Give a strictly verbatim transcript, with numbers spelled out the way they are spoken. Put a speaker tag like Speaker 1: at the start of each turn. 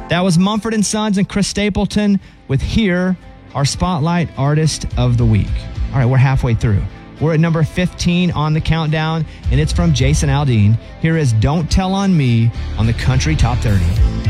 Speaker 1: That was Mumford and Sons and Chris Stapleton with Here, our Spotlight Artist of the Week. All right, we're halfway through. We're at number fifteen on the countdown, and it's from Jason Aldean. Here is Don't Tell on Me on the Country Top thirty.